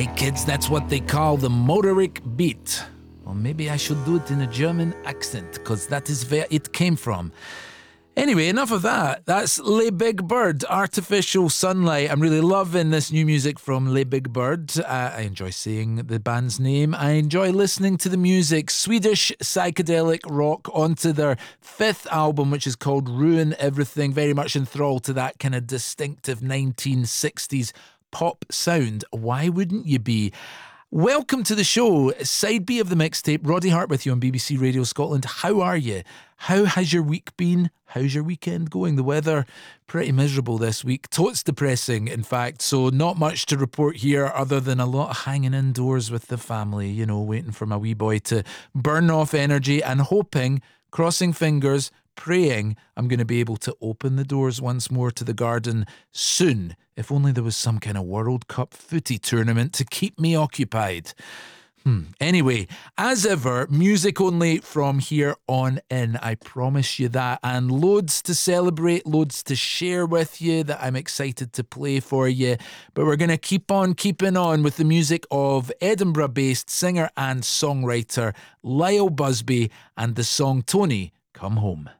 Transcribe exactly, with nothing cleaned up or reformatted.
Hey kids, that's what they call the Motorik beat. Or maybe I should do it in a German accent, because that is where it came from. Anyway, enough of that. That's Les Big Bird, Artificial Sunlight. I'm really loving this new music from Les Big Bird. Uh, I enjoy saying the band's name. I enjoy listening to the music. Swedish psychedelic rock onto their fifth album, which is called Ruin Everything. Very much enthralled to that kind of distinctive nineteen sixties pop sound. Why wouldn't you be? Welcome to the show. Side B of the mixtape. Roddy Hart with you on B B C Radio Scotland. How are you? How has your week been? How's your weekend going? The weather, pretty miserable this week. Totes depressing, in fact. So not much to report here other than a lot of hanging indoors with the family, you know, waiting for my wee boy to burn off energy and hoping, crossing fingers, praying I'm going to be able to open the doors once more to the garden soon. If only there was some kind of World Cup footy tournament to keep me occupied. Hmm. Anyway, as ever, music only from here on in. I promise you that. And loads to celebrate, loads to share with you that I'm excited to play for you. But we're going to keep on keeping on with the music of Edinburgh-based singer and songwriter Lyle Busby and the song Tony, Come Home.